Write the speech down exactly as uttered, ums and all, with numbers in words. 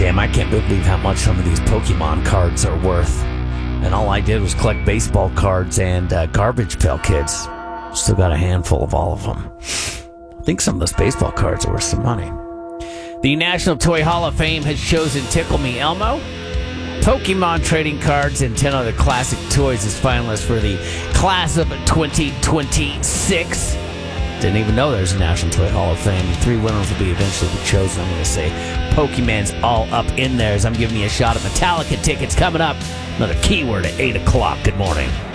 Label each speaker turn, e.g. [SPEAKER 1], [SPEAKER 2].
[SPEAKER 1] Damn, I can't believe how much some of these Pokemon cards are worth. And all I did was collect baseball cards and uh, Garbage Pail Kids. Still got a handful of all of them. I think some of those baseball cards are worth some money. The National Toy Hall of Fame has chosen Tickle Me Elmo, Pokemon trading cards, and ten other classic toys as finalists for the class of twenty twenty-six. Didn't even know there's a National Toy Hall of Fame. Three winners will be eventually be chosen. I'm going to say Pokemon's all up in there as I'm giving you a shot at Metallica tickets coming up. Another keyword at eight o'clock. Good morning.